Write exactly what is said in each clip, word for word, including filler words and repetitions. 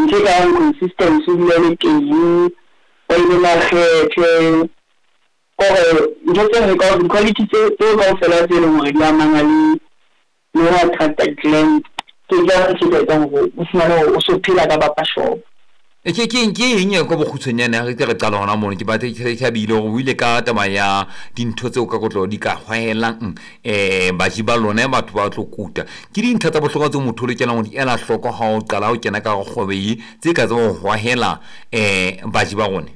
ntse ka consistency le teng o ile la kgethe gore ntse re ka quality tse tse go fela tse le gore di amana le le wa trata client ke ja ke tse tang go o fumana o so phela ka bapa shop e ke ke ke eng go bokhutsonyana re ke re qala hona mo ke batla ke ke bile go ile ka tama ya dintho tse o ka gotlo di ka hwaelang eh ba ji ba lona batho ba tlo kuta ke dintho tsa bohlokwa tse motho le kena go di ela hloko ha o qala o kena ka go kgwebe tse ka tse go hwaela eh ba ji ba gone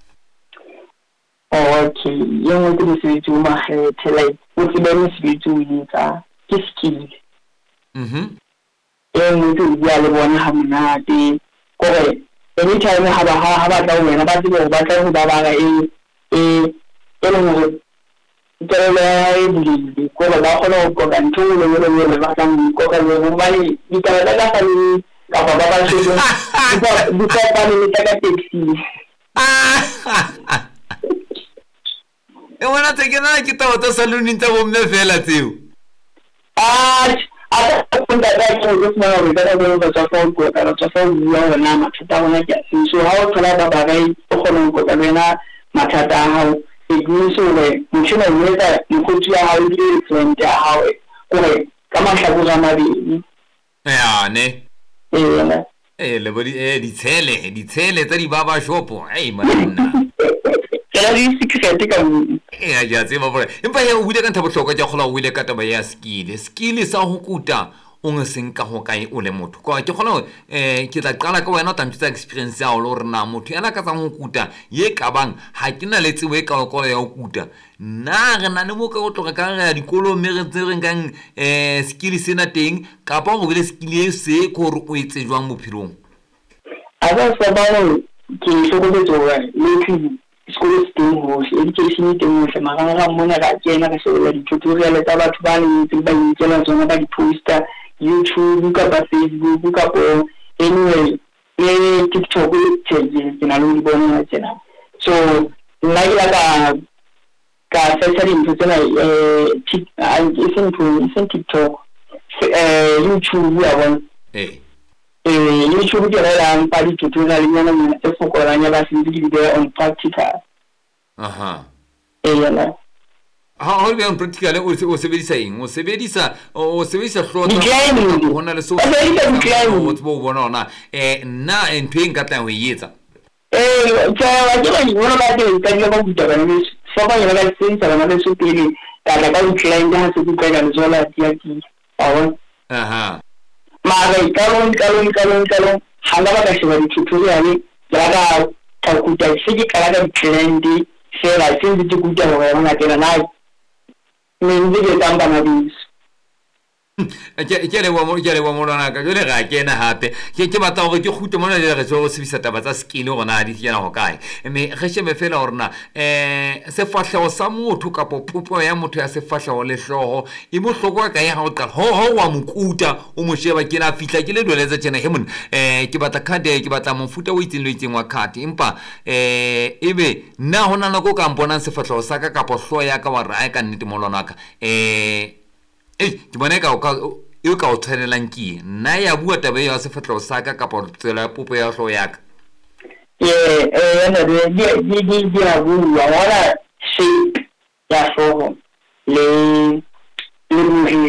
okay yo mo ke se tuma he tela o ke ba mo se tuma ka ke skill mhm e mo ke ya le bona ha monate gore anytime ha ba ha ba tla wena ba tsebe ba tla go ba ba e e e le mo ke le e buli ko ba khona go ka ntho le le le ba tla go ka le mo ba ni di ka la ka ni ka ba ba se di ka di ka ba ni ka taxi e wena te ke na ke ta ta salon nta bo mme fela tseo ah a ka da ke go tsena go ka go ba tsa go go ka tsa go ya wena mathata bona ke so ha o thola ba ba ga o kgona go ka bena mathata ha o e go so le motšhina le ka mokgotsi ya ha o di client ya ha o gore ka mahlako ga mabedi ya ne eh eh le bodi eh di tshele di tshele tsa di baba shopo ai manna ya di secret ka mo eh ya tseba bore empa ya o bile ka ntabo hloka ja khola o bile ka taba ya skill skill sa ho kuta o ngeseng ka ho kae o le motho kwa ke khona eh ke tla qala ka wena tantse tsa experience ya o le rena motho yana ka tsang ho kuta ye ka bang ha ke na le tsebo e ka go ya o kuta na re na le mo ka go tloga ka ga dikolo mme re tse re nkang eh skill sena teng ka ba go bile skill e se go re o etse jwang bophirong a ba sa ba ke hlokometse gore le school school education teng mo se maganga mona ga tsena ka sele di tutorial tsa batho ba le ntse ba itse tsona ba di poster YouTube ka ba Facebook ka po anyway le TikTok tse ke na le bona tsena so nna ke ka ka sesari ntse tsena eh isen to isen TikTok eh YouTube ya bona eh eh YouTube ke ra pa di tutorial nyana nyana tse fokoranya ba se di video on practical aha eh yana ha ha le on practical o se o sebedisa eng o sebedisa o sebedisa hlotsa hona le so o tbo bona ona eh na entweng ka tla ho yetsa eh tsa wa ke ba ni bona ba ke ka le ba buta ba ne so ba ya ba se sa ba le so pele ka la ka client ha se di ka ga zola ya ki awon aha mara kalon kalon kalon kalon hala ba ka se ba di tutorial ya ka ka kuta se ke ka ga client se la se di kuta ho ya na ke na Minzi ke tamba na bis. ke ke le wa mo ke le wa mo rana ka jole ga ke na hape ke ke batla gore ke khute mona le re so se bisa taba tsa skill gona di tsena go kae me ge sheme fela orna eh se fahlego sa motho ka popo ya motho ya se fahlego le hlogo e mo hloko ka ya go qala ho ho wa mokuta o mo sheba ke na fihla ke le dweletse tsena he mona eh ke batla card ke batla mofuta o itseng lo itseng wa card empa eh ebe na hona na go ka mpona se fahlego sa ka ka pohlo ya ka wa ra ka nnete molona ka eh eh ke bona ka ka e ka o tshwanelang ke nna ya bua tabe ya se fatlho sa ka ka tsela popo ya hlo ya ka eh eh na di di di di a bua wala shape ya so le le muri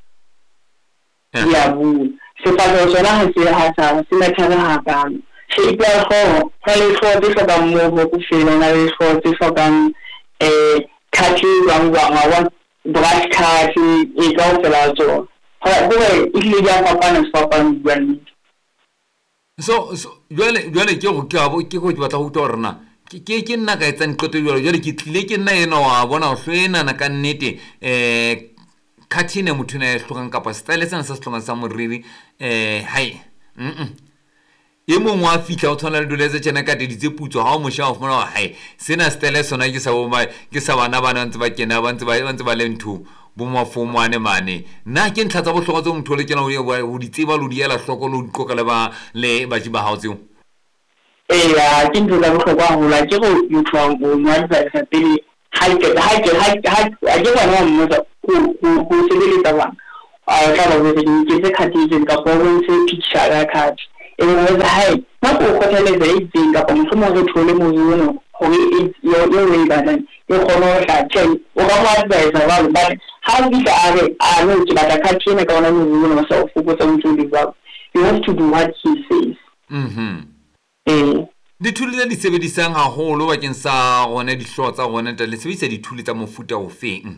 ya bu se fatlho sona ha se ha sa se na kana ha ka shape ya so ka le so di sa ka mo go fela na le so di sa ka eh kati wang wang wa Black card e ka fela jo ha bo ile ya papa na papa ni so so jole jole ke go ke abo ke go batla go torna ke ke ke nna ka etsa nkoto jole jole ke tlile ke nna eno wa bona o hlwena na ka nnete eh khathine motho na e hlogang ka pa style tsena sa hlogang sa moriri eh hai mm e mongwe a fitla o tshwana le doletse tsena ka di tseputso ha o mosha o fona hai sena style sona ke sa bo mai ke sa bana bana ntse ba kena ba ntse ba ntse ba le nthu bo mafomo ane mane na ke ntla tsa bohlokwa tso motho le kena o di tseba lo di ela hloko lo dikoka le ba le ba jiba hautseo eh ya ke ntse la bohlokwa ho la ke go motho wa o nwa tsa sa pele ha ke ha ke ha ha ke bona mo tsa o o se le tsa bang a ka ba go di ke se khatise ka bo se picture ya card e leng hore hai nako o kgothaletsa e itseng kapa mohlomong re thole moruo hore yo yo e batlang e kgone ho hlatswa o ka mo advise ba ba ha o bisa a re a no ke batla ka tsena ka ona moruo wa sa o fokotsa motho ba you have to do what he says. Mhm. Eh dithuli tse di sebedisang haholo bakeng sa rona dihloho tsa rona tla le sebedisa dithuli tsa mofuta o feng?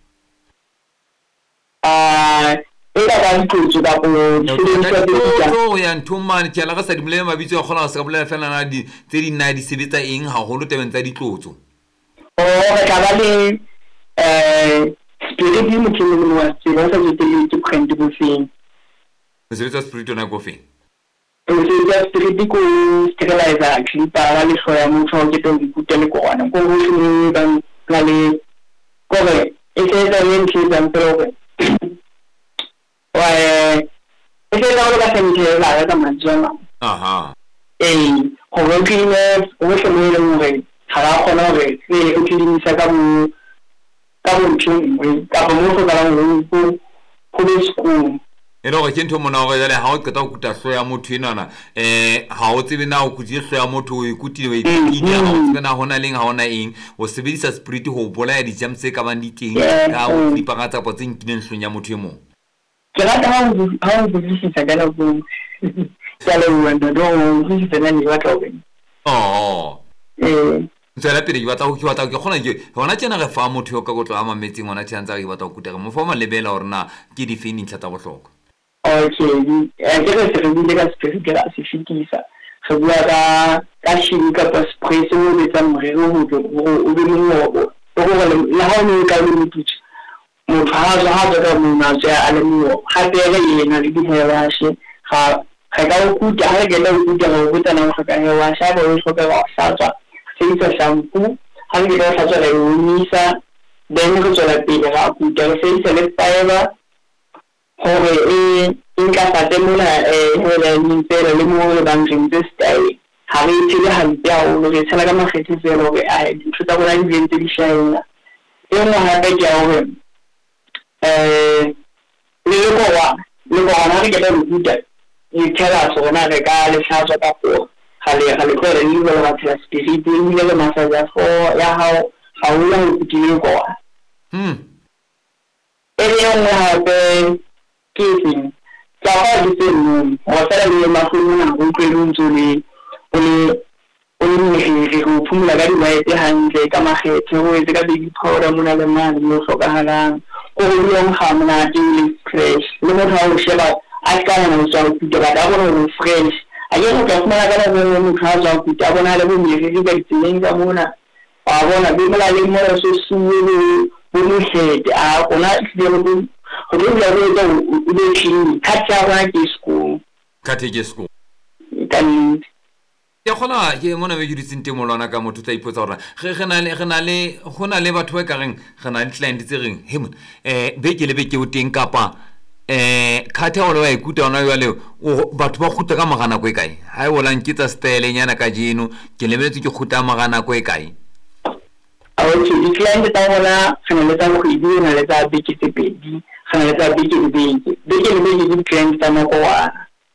ah ela ba ntse ba go sebedisa ditho ya nthomane ke la ga sa dimole mabitso a kgona go se ka bolela fela na di tse di nna di sebetsa eng haholo tebeng tsa ditlotso. Oh re ka ba le eh spirit mo ke mo wa se ba sa ditele ke prend go feng se sebetsa spirit ona go feng e se ya spirit ko sterilizer clipa la le hloya mo tshwa ke teng go tele ko ona go go se ba la le go re e se da yen ke ba pero wa e se da go ba se nke la ga mantsana aha eh go go kine go se mo le mo re ga ga kgona gore se o tlinisa ka mo ka mo tshwe ka mo go ka mo go go le school e no ke ntho mona go jale ha o qeta go kuta hlo ya motho enana eh ha o tsebe na o kutile hlo ya motho o ikutile o ikutile ha o tsebe na hona leng ha hona eng o sebedisa spirit ho bolaya di germs tse ka bang di teng ka o ipakatsa potse nkileng hlong ya motho e mong ke rata ha o ha o buisisa ka la go ka le wena do o buisisa na ni wa ka o oh eh tsela pele ke batla go ke batla ke gona ke hona tsena re fa motho yo ka go tloa mametseng ona tshantsa ke batla go kutega mo fa ma lebela hore na ke di fini tla tsa bohlokwa. Okay eh ke re se re bile ka spirit ka se fitisa re bua ka ka shini ka pa spray se mo betsa morero ho o be mo go go le ha o ne ka le motho mo fa ga ga ga mo na ja a le mo ha be re yena le di hewa she ga ga ka o kuta ha ke le o kuta go kuta na go ka hewa sha ba o hloka go sa tswa se itse shampoo ha ke le sa tswa le o nisa then go tswa pele ga kuta se se le paela hore e inka fate mona eh hore ni pele le mo le bang re style ha re tsile ha ntya o re tsela ka makgethe tselo hore a di tshota bona di bentse di shayela e mo ha ba ja hore eh le go wa le go na re ke le ruta e tsela tsona re ka le hlatswa ka po ha le ha le go re le ba tsela spirit le le masaja fo ya ha ha o la go dile go hm e le mo ha be kissing ka ba di teng mo sa le ma go nna go kwelong tsone o le o le re go phumula ka di baete hantle ka makgethe go etsa ka baby powder mona le mane mo hlokahalang o go long ha mona di fresh le mo ha o sheba a ka na o tswa go ba da go fresh a ye go ka fumana ka le mo ka tswa go ta bona le bo mi re ka ditseleng ka mona a bona be mala le mo so suwe bo mo hete a bona le go go la go go o le tshini ka tsa ba ke school ka tege school kan ya gona ke mona be di tsinte molwana ka motho tsa ipotsa hore ge ge na le ge na le gona le batho ba ka reng ge na le client tse reng he mona eh be ke le be ke o teng kapa eh khathe o le wa ikuta ona yo le batho ba khuta ka magana go e kae ha e bolang ke tsa style nyana ka jeno ke lebetse ke khuta magana go e kae a o ke di client ta bona ga le tsa go di na le tsa be ke tse pedi ga le tsa be ke di be ke le be di client ta mo ko wa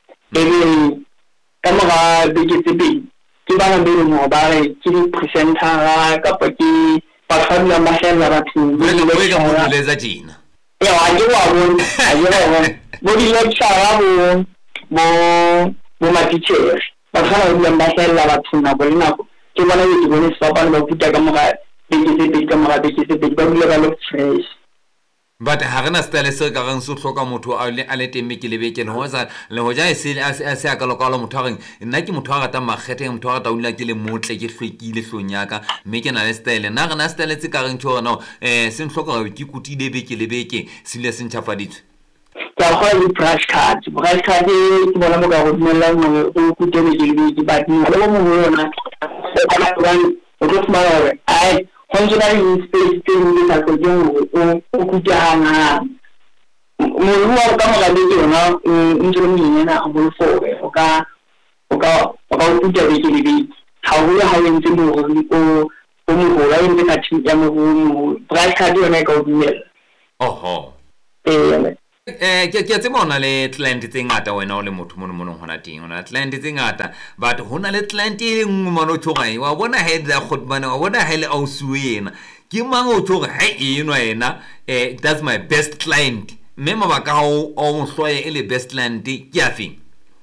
be ka moga be ke tse pedi ke ba be mo ba re ke di presenter ka pa ke ba fana ba hela batho le le ka mo le za jina ya wa ke wa bo a ye wa bo di lecture bo bo bo ma teacher ba fana ba ba hela batho na bo na ke bona ke bona se ba ba puta ka moga be ke tse pedi ka moga be ke tse pedi ba bile ba lo fresh but ha rena style se ka gang se hloka motho a le a le temme ke lebeke le hoza le hoja e se a se a ka lokalo motho a reng nna ke motho a rata maggethe motho a rata o nna ke le motle ke hlwekile hlonyaka mme ke na le style na rena style tse ka reng tsona eh se hloka go ke kutile beke lebeke se le se ntshafaditswe ka go le brush card brush card ke bona mo ka go dimela mo o kutele ke lebeke ba di le mo mo yona ka ba o tlo fumana ai considering in space thing that ko jeng o kutana mo ruwa ka mo ga di yona ntse mo nyena a bo fo o ka o ka o ka kuta be ke di ha o ya ha o ntse mo go o o mo go la ntse ka tshi ya mo brush card yona ka o dumela oho eh eh ke ke tsema ona le client tse ngata wena o le motho mono mono hona teng ona client tse ngata but hona le client e nngwe mano thogai wa bona he da khotbana wa bona he le ausu yena ke mang o thoga he eno yena eh that's my best client mme mabaka o o mohloye e le best client ke afi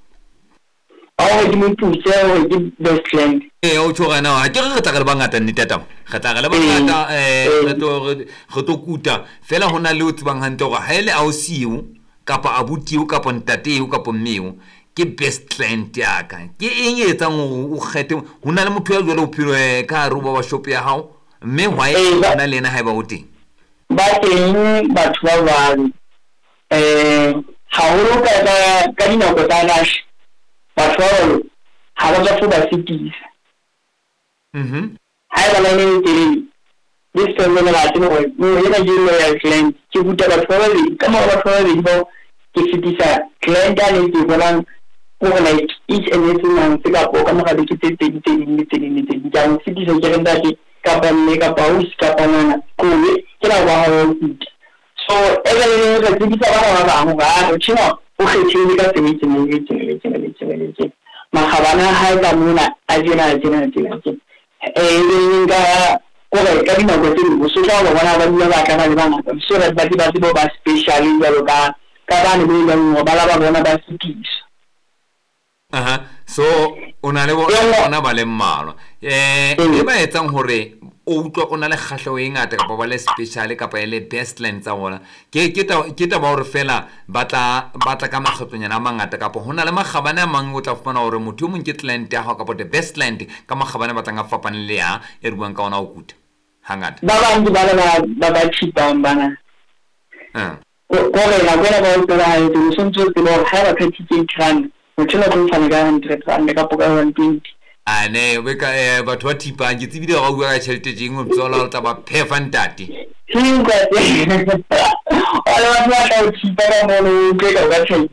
oh ke motse o ke best client eh o thoga na ha ke re tla re bangata nnete tata ga tla re bangata eh re to re to kuta fela hona le o tsebang hantle go ha ele ausiu kapa abutiu kapa ntateu kapa mmeu ke best client ya ka ke eng e tsang o khete hona le motho ya jole o philo ka ruba wa shop ya hao mme why hona le na ha ba o teng ba teng batho ba ba eh ha o ka ka ka dinako tsa nash batho ha ba tla ba fitisa mhm ha ba le ne teng this person la teng o no ena ke lo ya client ke buta batho ba le ka mo batho ba le bo ke fitisa client a le ke bona go like each and every month ka go ka mo ga ke tse tse tse ni tse ni tse ni ja mo fitisa ke renda ke ka ba le ka ba o ska pa nana ko le ke la ba ho so ela le ga fitisa ba ba ba mo ga o tshino o kgethile ka tse tse ni tse ni tse ni tse ni tse ma ga bana ha ka mona a jena jena jena eh nga go re ka dina go tse go so ja go bona ba dina ba ka ba le bana so re ba di ba di ba special ya lo ka ka ba ne le ngo ba la ba bona ba fitisa aha so ona le bona ba le mmalo eh e ba etsang hore o utlwa ona le kgahlo e ngata ka ba le special ka pa le best line tsa bona ke ke ta ke ta ba hore fela batla batla ka makgatlonyana a mangata ka po hona le magabane a mang o tla fana hore motho o mong ke client ya ga ka po the best client ka magabane ba tanga fapane le ya e ruang ka ona o kuta hangata ba ba ndi ba ba ba ba chipa mbana ah o re la bona ba o tsela ha e so ntse ke lo ha ba ka tike tran o tsela go fana ka one hundred rand ka po ka one twenty ane we ka batho ba thipa ke tsebile ga o bua ka tšhelete jeng o tsola o tla ba phefa ntate hinga ala wa tla ka thipa ba mo no ke ka ka tšhelete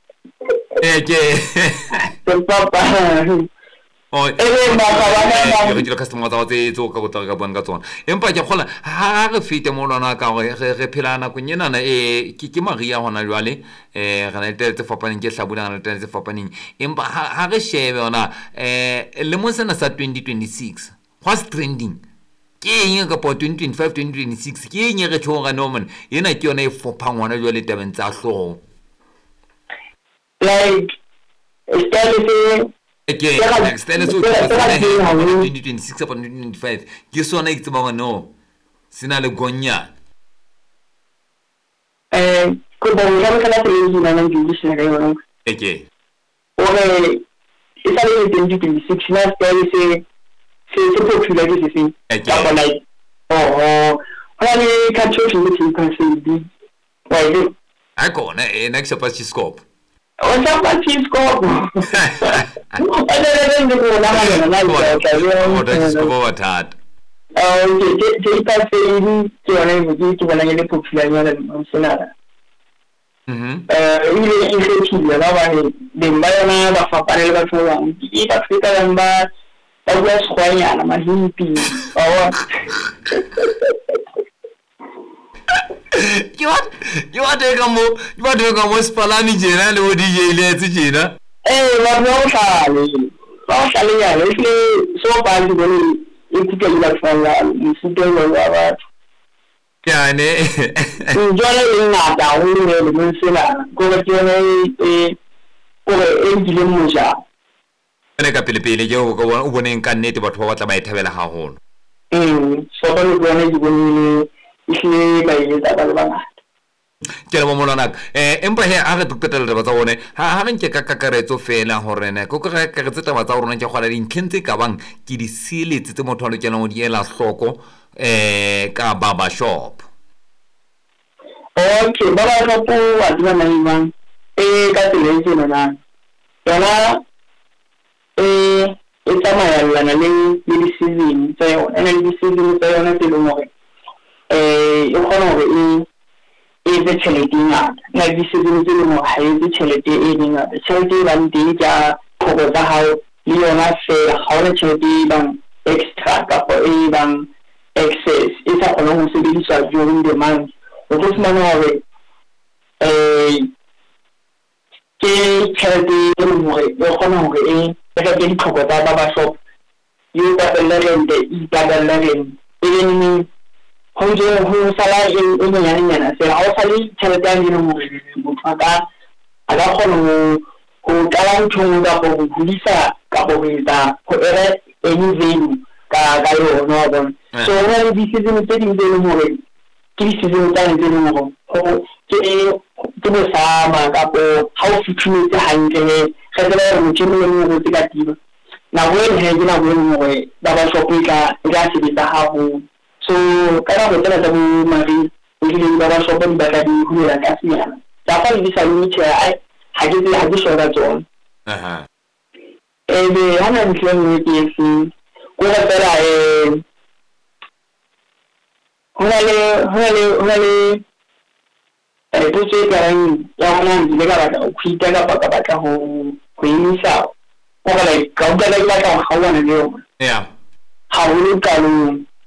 eh ke papa oh e ba ka bana re dira customer tsa tse tso ka go tla ka bona ka tsona empa ke gola ha re fete mo lona ka go re phelana go nyena na e ke ke maria hona jwale eh ga na tete fapaneng ke hlabula na tete fapaneng empa ha re shebe ona eh le mo sena sa twenty twenty-six what's trending ke eng ka po twenty twenty-five twenty twenty-six ke eng re thoga normal yena ke yona e fophang hona jwale tabeng tsa hlogo like style okay next then so twenty twenty-six up twenty twenty-five ke sona ke tseba no sina le gonya eh ko ba ya ka la tele na na di sina ga yona okay ore isa le twenty twenty-six na style se se se popular ke se okay like oh oh hani ka chochi ni ka se di right ako na next up is scope o sa pa scope ada ada ni ko na na na o da scope wa tat ah ke ke ta se ni ke ona ni ke bona ni popular ni na sina mhm eh ile ile ki ya ba ni de mbaya ba fa pare ba tsoa ki ta fita lamba ba ya skhwanya na mahimpi oh you what you what de kamo you what de kamo spalani jena le odi jele tsi jena eh ba no sale ba sale ya le so ba ndi boni ikute la fala mfuto lo ba kane njole ina da uri le msela ko ba tene eh ko e ndile moja ne ka pele pele je o o boneng ka nnete batho ba batla ba ithabela haholo mm so ba le bona di boni ile ba ile da ba ba ke mo molana eh empa he a re toketela ba tsa bone ha ha nke ka kakaretso fela hore ne go ka ka re tsa ba tsa rona ke gola di ntlhentse ka bang ke di siletse tse motho a lokela mo di ela hloko eh ka baba shop okay baba shop wa dina na imang eh ka tele tsena na yona eh e tsamaya lana le le season tsa yona ene le season tsa yona tse mo eh e kgona hore e e be tšhelete ngata na di season tse mo ha e be tšhelete e ngata tšhelete ba nteng ja go tsa hao le yona fela ha ona tšhelete bang extra ka po e bang excess e sa kgona go sebediswa during the month o tlo fumana hore eh ke tšhelete e leng hore e kgona hore e reke ditlhoko tsa ba ba shop yo patella rente e patella rente e leng ho ntse ho sala e e nyenyana fela ha o sale tšhelete ya dilo hore motho a ka a ka kgona ho ho qala ntho e ka ho hodisa ka ho etsa ho era any value ka ka yona wa bona so ho le di-season tse ding tse leng hore ke di-season tsa tse leng hore ho ke ke bo sama kapo ha o fitlhetse hantle re tsela hore motho e mong o tse ka tiba na bo ene he ke na bo ene hore ba ba shop e ka e ka sebetsa haholo so ka nako tsena tsa bo mari e le ba ba shop di batla di hula ka senyana tsa fa di sa limit ya ha ke ha ke shora tsona aha e be hana ntlo e ke e ko ga tsela e hona le hona le hona le e to se ka reng ya hona le ka batla o khita ka baka batla ho ho imisa o ga le ka utlwa le batla ho hawana le yona yeah ha o le ka lo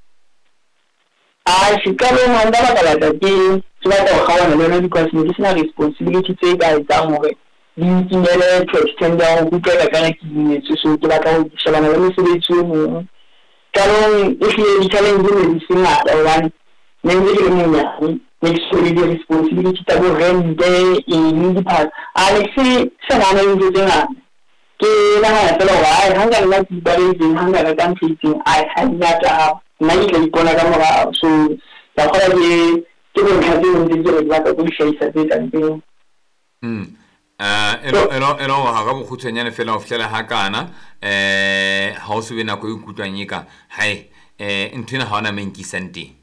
a se ka lo manda ba ka batla ke se batla ho hawana le yona because ne sena responsibility tse ka etsang hore di kinele to extend ya ho utlwa ka kana ke ne se so ke batla ho shebana le mosebetsi o mong ka lo e hle di challenge ne di sena da one ne di le monyane make sure the responsibility ta go rente in di part a le se se na le ntse tsena ke la ha fela wa ai hanga la di ba le ding hanga ka kan fitting ai ha ya ta na ile di bona ka mora so ya khola ke ke go tlhapi mo di dire ba ka go shaisa tse tang teng mm eh eno eno eno ha ga bo khutshanyane fela o fihlela ha kana eh ha o se bena go ikutlwanyeka hai eh nthina ha ona menkisante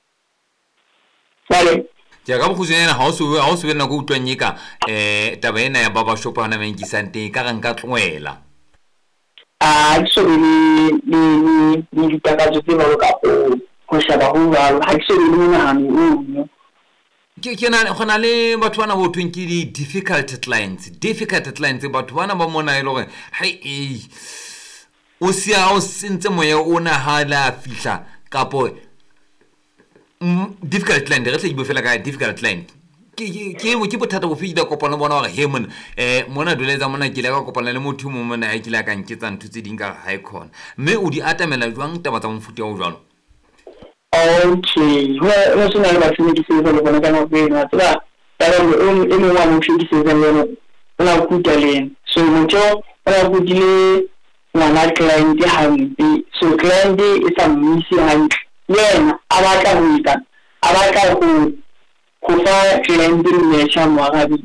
vale ja ga bo khutshanyane ha o se ha o se bena go utlwanyeka eh taba ena ya baba shop ha ona menkisante ka ga nka tlwela a so ni ni ni ditakazo tse ba ka go shaba ho ba ha ke so ni na ha ni ke ke na gona le batho bana bo tweng ke di difficult clients difficult clients batho bana ba mona e le gore hai eh o sia o sentse moya o na ha la fihla kapo difficult client re tle bofela ka difficult client ke ke mo ke bothata bo fitla kopana bona gore he mona eh mona doletsa mona ke le ka kopana le motho mo mona a ke la ka nketsa ntho tse ding ka high con mme o di atamela jwang taba tsa mfuti o jwalo okay ho se na le batho di se le bona kana be na tsela tala o e mo wa mo fi di se le no la ku tale so motho o ku dile ngwana client ha mpi so client e sa mmisi hantle yena abaka ho ita abaka ho ho fa client le cha mo ga bi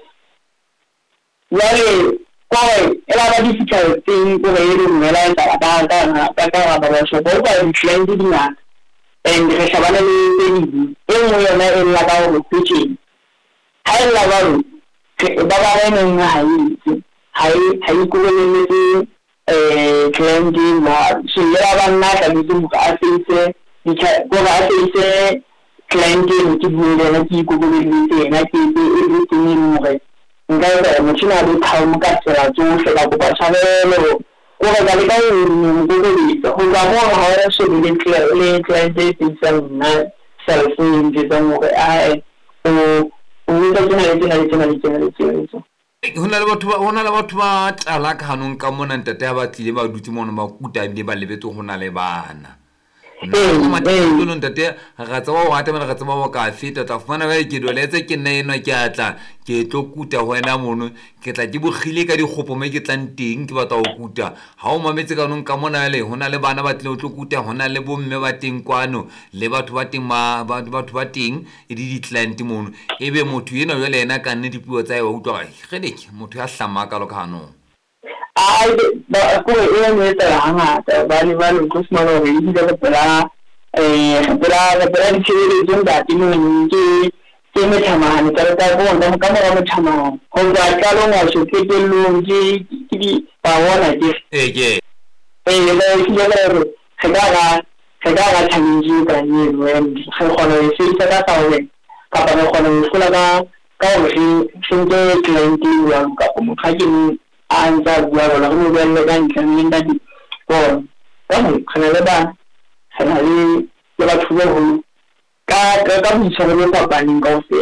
yale kwa ela ba difficult thing ko re le mo la ta ba ta na ta ka ba ba so ba ba client di na and re shabana le teng e mo yona e la ba ho tsitsi ha e la ba ke ba ba re neng ha yi ha yi ha yi ko le le eh client ma so ya ba na ka di mo ka se di ka ko ba se client ni ki bu le na ki ko le le na ki e e ti ni mo re nga ba mo tsina do tha mo ka tsela tso se ba ko ba tshwanelo o ga le ka o go le go ga mo ha re se le le client e tsa nna self in di tsa mo ai o o le tsena le tsena le tsena le tsena le tsena hona le batho hona le batho ba tala ka hanong ka mona ntate ba tlile ba dutse mona ba kuta le ba lebetse hona le bana no matlo ntate ga tsa ba atamela ga tsa ba ka feta ta fana ba ke doletse ke nna eno ke atla ke tlo kuta wena mono ke tla ke bogile ka dikgopo me ke tlang teng ke batla go kuta ha o mametse ka nong ka mona le hona le bana ba tle o tlo kuta hona le bomme ba teng kwano le batho ba teng ba batho ba teng e di di client mono ebe motho ena yo le ena ka nne dipuo tsa e wa utlwa ge dike motho ya hlama ka lo ka hanong ai ba ko e ne ta hangata ba le ba le go sma lo ri di da pela eh pela pela di chiri di da ti mo ke ke me thama ni ta ta ko da ka mo mo thama ho ga ka lo nga so ke ke lu ji ki di ba wona di eh ke eh le ki ya le se ga ga se ga ga thami ji ka ni wen se ko no se ta ta ta we ka ba ko no se la ga ka o ri se ke client wa ka mo ka ki anja bua la go bua le ka ntlha le nda di go ka mo kana le ba sana le le ba thuba ho ka ka ka mo tsho le pa ba ning ka o se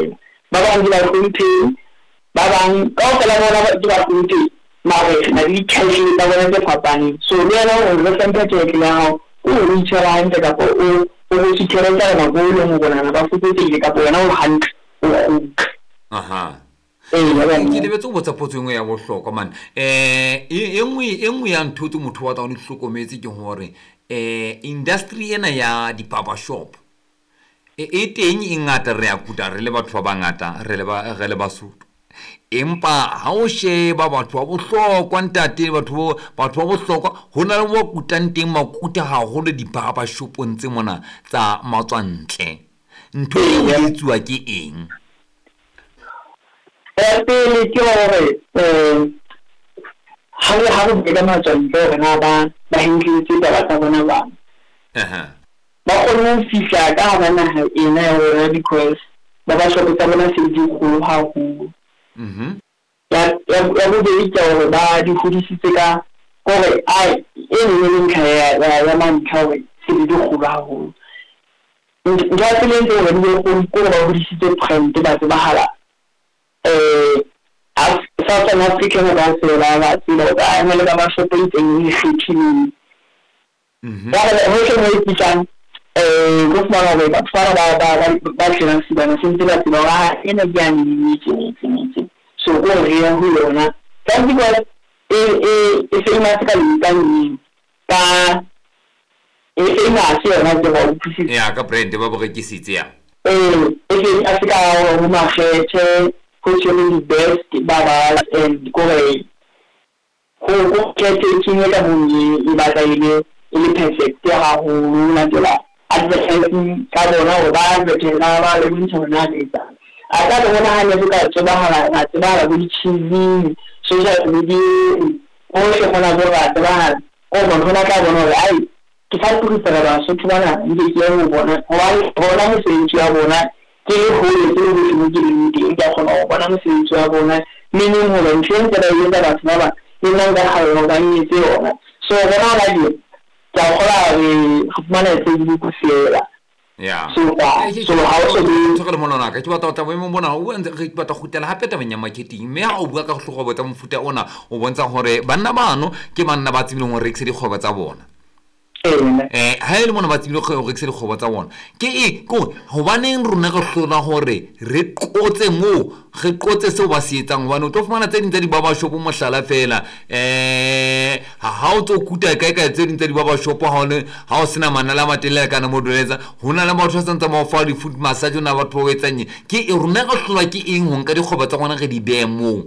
ba bang di ba hlomphe ba bang kaofela bona di ba hlomphe mare na di cash ba bona tse fapaneng so le yena o re sente tjhelete ya hao o o itshwara hantle kapa o o go tshireletsana nako e leng bona ba futsetse kapa wena o hantle o kgutla. aha ee ke lebetse go botsa potso engwe ya bohlokwa man eh e nngwe e nngwe ya ntho tse motho wa taone hlokometse ke hore eh industry ena ya di barber shop e teng e ngata re a kuta re le batho ba bangata re le ba re le Basotho empa ha o sheba batho ba bohlokwa ntate batho batho ba bohlokwa hona le mo kutang teng makuta haholo di barber shopong tse mona tsa matswantle ntho e etsuwa ke eng ya pele ke hore eh ha re ha re bega matswantle re na ba ba hengetse ba tsa bona ba aha ba kgone ho fihla ka hara naha ena ya rona because ba ba shop tsa bona se di kgolo haholo. mhm ya ya ya bobedi ke hore ba di hodisitse ka hore ai e ne le ntlha ya ya mantlha hore se di kgolo haholo nka tsela e hore di kgolo ko ba hodisitse trend ba tsebahala eh South Africa ba se la ba tsela ba ena le ba shop e teng e kgethileng mhm ba ba ho se mo itsa eh go fara ba ba fara ba ba ba tsena sibana sentse ba tsela ba ena ya ni ni ni so go re ya ho yona ka di ba e e e se ma ka ka ni ka e e na se na de ba utlwisisa ya ka brand ba borekisitse ya eh e se Africa ho ma kgethe go tsene di best ba and go re go go khethe tsine ka bonni e ba ka ile ile perfect ya ho na dela advertising ka bona o ba advertise ba le mintona data aka da wani hanya suka ce ba hala na ce ba rabu cizi social media ko shi kana gora ta ba ko ban kana ka bona ai ki fa ku tsara ba so tuna inde ke yawo bona wai bona mu sai ci bona ke ho ne ke ne shi mu ji da ko na bona mu sai ci bona ni ni mu ran chen da yi da ba ba ni nan ga hawo ga ni ce ona so bona la ji ta kora e mana sai ku sai ya so ba so ha o so tsogele monana ka ke batla go taba mo bona o ntse re batla go tela hape taba nya marketing me ha o bua ka go hlogo botsa mofuta ona o bontsha gore banna bano ke banna ba tsimileng gore re tse di kgoba tsa bona eh ha ile mona ba tsimile go re tse di kgoba tsa bona ke e go go baneng rona go hlola gore re qotse mo re qotse se ba se etsang bana o tlo fumana tse dintse di baba shop mo hlala fela eh ha o tlo kuta ka ka tse dintse di baba shop ha one ha o sena manala matele kana mo doletsa hona le batho sa ntse mo fa di food massage na batho ba etsang ke e rona go hlola ke eng ho nka di kgoba tsa gona ge di be mo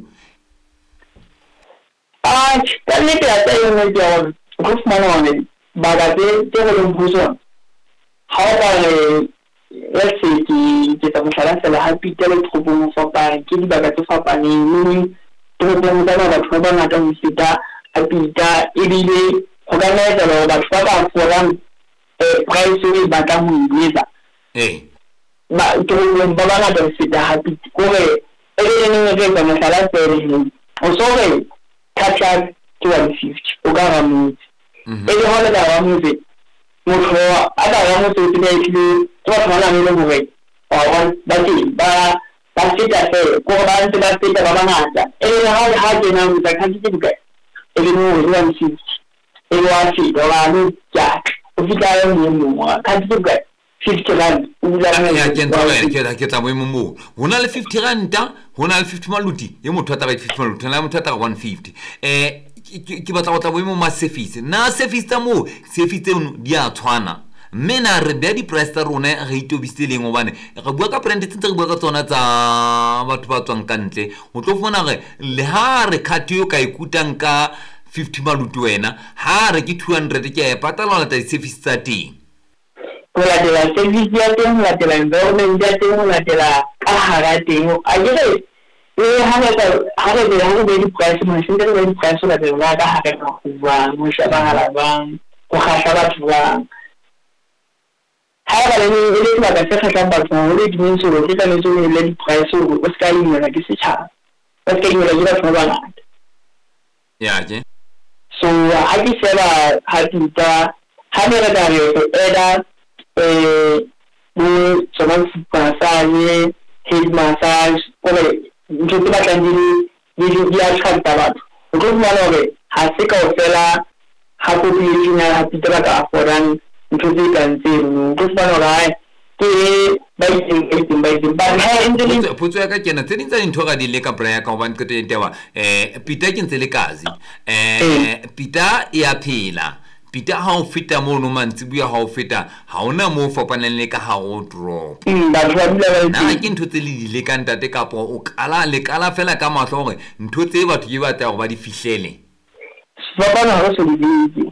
ah ka le ke a tsaya mo jao go fumana one ba ga te te go mpuso ha ba le let's say ki ke tsa mhlala sela ha pitele tropo mo fapana ke di baga tse fapaneng mme tropo mo tsana batho ba ngata ho feta a pita e bile go ka nna etsa gore batho ba ba folang eh price e ba ka mo ilesa eh ba tropo ba ba ngata ho feta ha pita gore e le nne ke tsa mhlala sela o so re catch two fifty o ga mo e le hona da wa mo motho a ba ga mo se se le kwa tsana le gore wa ba ti ba ba feta se ko ba ntse ba feta ba bangata e le ha ha ke na mo ka ke buka e le mo one fifty e wa si dola no ja o fita le mo ka ke buka fifty rand o la ya ke ntwa ke ke ke tsa mo mo hona le fifty rand hona le fifty maluti ye motho a taba fifty maluti na motho a taba one fifty eh ke batla go tla boemo ma service na service tsa mo service eno di a tshwana mme na re be di price tsa rona re itobisitse leng obane re bua ka brand tse re bua ka tsona tsa batho ba tswang ka ntle o tlo fumana re le ha re khati yo ka ikutang ka fifty maluti wena ha re ke two hundred ke e patala la tsa service tsa teng o la de la service ya teng la de la environment ya teng la de la ka hara teng a dire e ha ga ha re be ha re di price mo se ntse re di price la de la ka hara ka go bua mo shaba hala bang go khahla batho ba ha ba le ni le ba ka se khahla batho mo le dimenso le ka le tsone le di price o o ska imela ke se tshaba o ska imela ke batho ba ngata ya ke so ha ke sela ha dita ha ne re ka re eda eh mo tsona se pasanye head massage gore ntho tse batlang di di di a tshwanta batho o tlo fumana hore ha se kaofela ha population ya Hapita ba ka affordang ntho tse kang tseno o tlo fumana hore ke ba itseng ba itseng ba itseng ba ha entse le potso ya ka kena tse ding tsa dintho ga di le ka braya ka hobane ke tente wa eh Pita ke ntse le kazi eh Pita ya phela Pita ha o feta mo no mantsibuya ha o feta ha ona mo fopaneng le ka ha o drop ba ba dula ba na ke ntho tse le di le ka ntate kapo o kala le kala fela ka mahlo hore ntho tse batho ke batla go ba di fihlele ba ba na ho se di di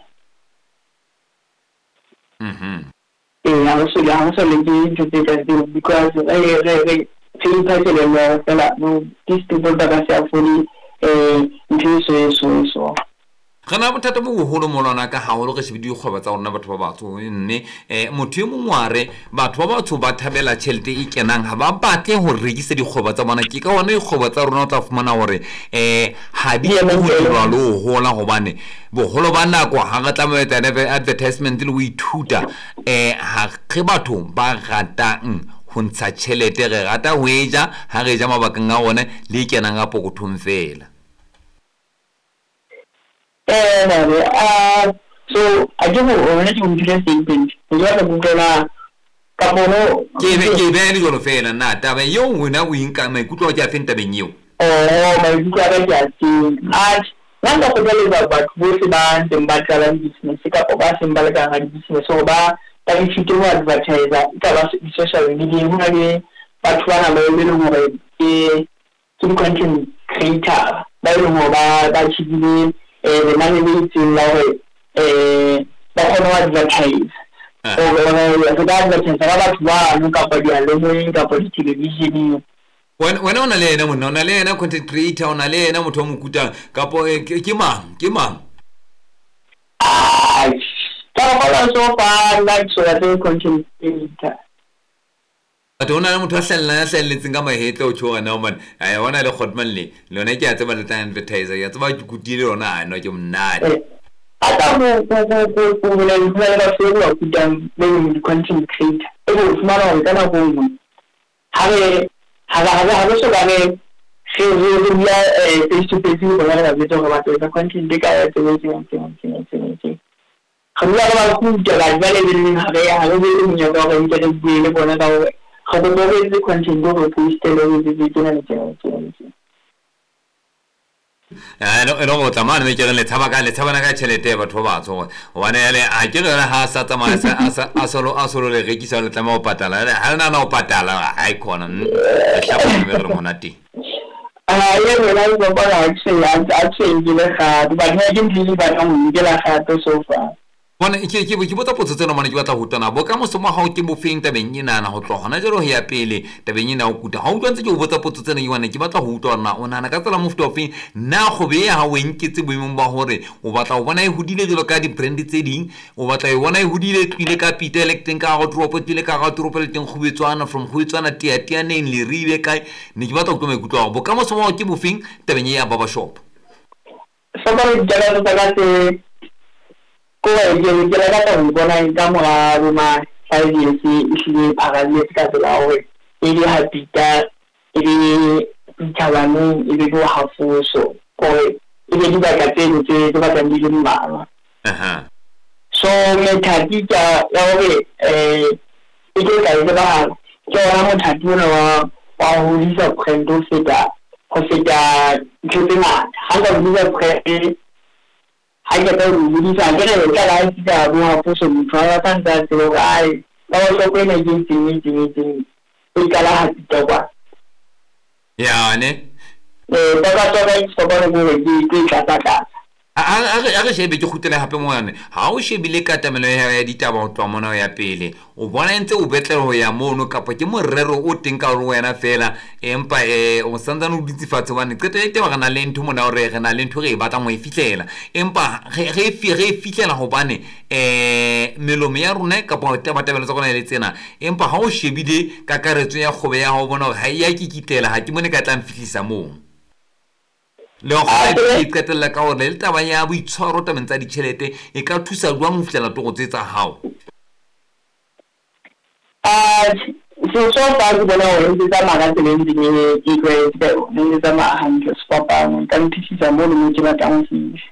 mhm eh ha se ha se le di ntho tse ka di because eh eh thing pa se le mo fela no these people that are self-fully eh ntho so so so gana bothata bo boholo molwana ka haholo ge se di kgweba tsa rona batho ba batho nne eh motho yo mongware batho ba batho ba thabela tšhelete e kenang ha ba batle go rekisa dikgweba tsa bona ke ka bona dikgweba tsa rona o tla fumana gore eh ha di go dirwa le go hola gobane bogolo ba nako ha ga tlameeta advertisement le go ithuta eh ha ge batho ba ratang go ntsha tšhelete ge rata go eja ha ge ja mabakeng a gone le kenang ga pokothong fela eh no ah so I don't know when you interest in things you have to go na ka bono ke be ke be le go fela na taba yo wena o inka mai kutlo ja fenta benyo oh mai kutlo ga ja tin at nanda go le ba ba go se ba ntse ba tsala business ka go ba se mbala ka ga business so ba ta di fito wa advertiser ka ba social media mo le batho bana ba le le mo ke ke content creator ba le mo ba ba tshibile eh the money is in law eh ba go no advertise o go go advertise ba ba twa no ka pa dia le mo ka pa television when when ona le ena monna ona le ena content creator ona le ena motho mo kuta ka po ke mang ke mang ah ka ba so fa like so that content creator batho ona le motho a hlalla ya hlalletseng ka mahetla o tshwana o man ai bona le Godman le lona ke a tseba le tang advertiser ya tseba ke kutile lona a no ke mnadi ata mo ko ko ko le le ba se lo ku dan le content creator e go fumana ho kana go mo ha re ha ha ha so ba ne se re ya face to face go la ba tso ba tso content de ka ya tso tso tso tso khalla ba ku ja la ba le le ha re ha re le mo ya ba ga ke le le bona ka ga go go le content go post le le le tsena le tsena ah no no botsa mane me ke le tshaba ka le tshaba na ka tšhelete batho ba batso wana ya le a ke re ha sa tsamaya sa a solo a solo le rekisa le tsamaya o patala ha na na o patala ai khona a hlapa me re monate ah ye le la go ba la tse ya a tse di le ga ba ne ke ndi ba ka mo ke la ga to so far bona ke ke ke botsa potso tsena mane ke batla go tana bo ka moso mo ga o ke bo feng tabeng ena na go tlogana jero ya pele tabeng ena o kuta ga o tlwantse ke go botsa potso tsena yone ke batla go utlwa na o nana ka tsela mo futa ofeng na go be ya o enketse boemong ba gore o batla go bona e hodile dilo ka di brand tse ding o batla e bona e hodile tlile ka Pita electing ka go drop tlile ka go drop le teng go betswana from go betswana tia tia neng le ribe kae ne ke batla go tlo me kutwa bo ka moso mo ke bo feng tabeng ya baba shop so ba re jala tsa ka ko e ke ke la ka go bona ka mo ga roma five years e tlile pharale ka tsela gore e di Hapita e di Nthabane e di go hafuso ko e di ba ka tseno tse ba ka di le mmalwa aha so me thati ka ya gore eh e ke ka e ba ke ona mo thati ona wa wa ho isa kwendo feta go feta ntshetsena ha ga di ba pre ha ke ba ru di sa ke re ka la ka bo ha puso mo fa ta ta tlo ai ba so ko ne ji ti ni ti ni e ka la Hapita kwa ya ne eh ba ba to ba so ba go di ke ka ta ka a a re shebe ke khutela hape mo yane ha o shebile katamelo ya ditaba go tswa mona ya pele o bona ntse o betle go ya mono kapo ke morero o teng ka go wena fela empa eh o santsana o ditsifatse bane qete e teba kana le ntho mona o re re na le ntho re e batla mo e fitlela empa ge ge fi ge fitlela go bane eh melomo ya rona kapo taba tabelo tsa gona le tsena empa ha o shebile ka karetso ya gobe ya go bona ga ya ke kitlela ha ke mone ka tlang fitlisa mo le go ga ke qetella ka gore le taba ya boitshwaro tabeng tsa ditšhelete e ka thusa jwang go fitlela togo tse tsa hao ah so so far ke bona hore ntse tsa maka tseleng di e tlwaetse ne ntse tsa ma hantle se papang ka nthisisa mo le mo ke batlang ho se